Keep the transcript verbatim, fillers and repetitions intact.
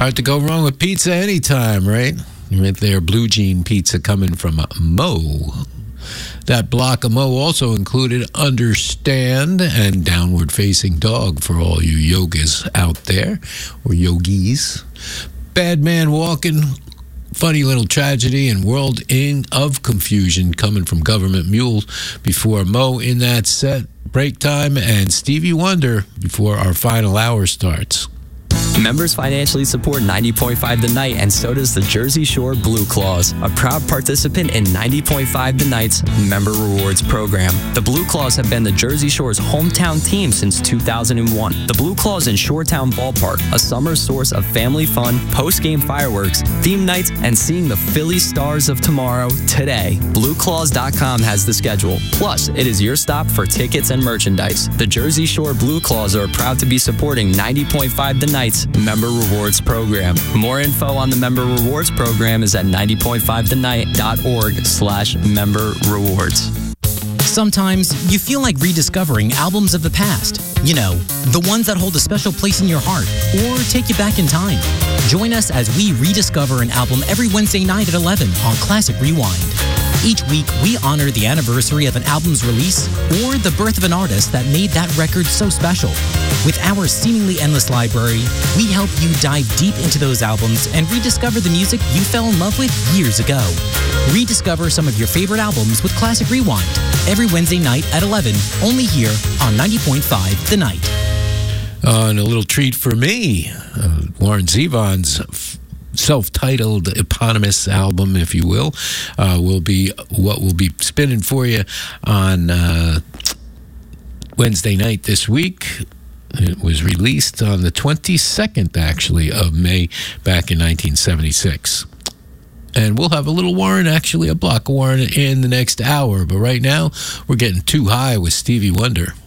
Hard to go wrong with pizza anytime, right? Right there, Blue Jean Pizza coming from Mo. That block of Mo also included Understand and Downward Facing Dog for all you yogas out there, or yogis. Bad Man Walking, Funny Little Tragedy, and World in of Confusion coming from Government Mule before Mo in that set. Break Time and Stevie Wonder before our final hour starts. Members financially support ninety point five The Night, and so does the Jersey Shore Blue Claws, a proud participant in ninety point five The Night's Member Rewards program. The Blue Claws have been the Jersey Shore's hometown team since two thousand one. The Blue Claws in Shoretown Ballpark, a summer source of family fun, post-game fireworks, theme nights, and seeing the Philly Stars of tomorrow today. Blue Claws dot com has the schedule. Plus, it is your stop for tickets and merchandise. The Jersey Shore Blue Claws are proud to be supporting ninety point five The Night's Member Rewards program. More info on the Member Rewards program is at ninety point five the night dot org slash member rewards. Sometimes you feel like rediscovering albums of the past. You know, the ones that hold a special place in your heart or take you back in time. Join us as we rediscover an album every Wednesday night at eleven on Classic Rewind. Each week, we honor the anniversary of an album's release or the birth of an artist that made that record so special. With our seemingly endless library, we help you dive deep into those albums and rediscover the music you fell in love with years ago. Rediscover some of your favorite albums with Classic Rewind every Wednesday night at eleven, only here on ninety point five The Night. Uh, and a little treat for me, uh, Warren Zevon's f- self-titled eponymous album, if you will, uh, will be what we'll be spinning for you on uh, Wednesday night this week. It was released on the twenty-second, actually, of May back in nineteen seventy-six. And we'll have a little Warren, actually a block of Warren in the next hour. But right now, we're getting too high with Stevie Wonder.